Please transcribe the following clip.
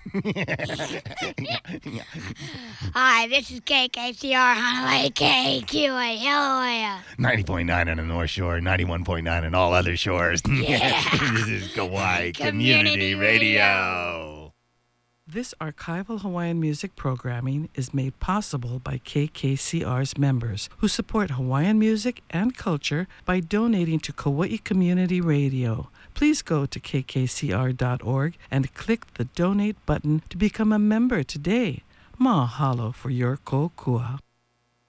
Hi, this is KKCR Honolulu KQA. Hello. 90.9 on the North Shore, 91.9 on all other shores. This is Kauai Community Radio. This archival Hawaiian music programming is made possible by KKCR's members who support Hawaiian music and culture by donating to Kauai Community Radio. Please go to kkcr.org and click the donate button to become a member today. Mahalo for your kokua.